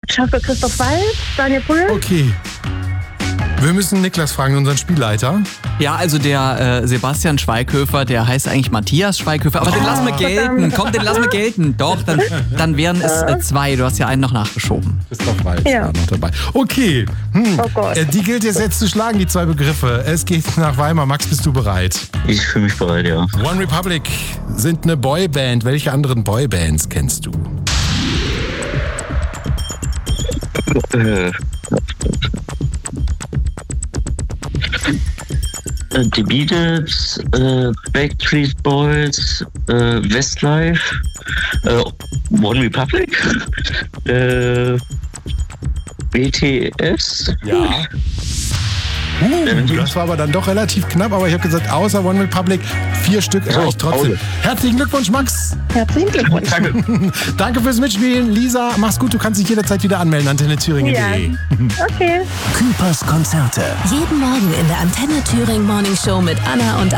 Schauspieler Christoph Waltz, Daniel Brühl. Okay. Wir müssen Niklas fragen, unseren Spielleiter. Ja, also der Sebastian Schweighöfer, der heißt eigentlich Matthias Schweighöfer, aber den lassen wir gelten. Komm, den lassen wir gelten. Doch, dann wären es 2. Du hast ja einen noch nachgeschoben. Christoph Waltz Ja. war noch dabei. Okay. Oh Gott. Die gilt jetzt zu schlagen, die 2 Begriffe. Es geht nach Weimar. Max, bist du bereit? Ich fühle mich bereit, ja. One Republic sind eine Boyband. Welche anderen Boybands kennst du? Die Beatles, Backstreet Boys, Westlife, One Republic, BTS. Ja. Das war aber dann doch relativ knapp, aber ich habe gesagt, außer One Republic 4 Stück reicht trotzdem. Herzlichen Glückwunsch, Max. Herzlichen Glückwunsch. Danke. Danke fürs Mitspielen. Lisa, mach's gut, du kannst dich jederzeit wieder anmelden, antennethüringen.de. Ja. Okay. Küpers Konzerte. Jeden Morgen in der Antenne Thüringen Morning Show mit Anna und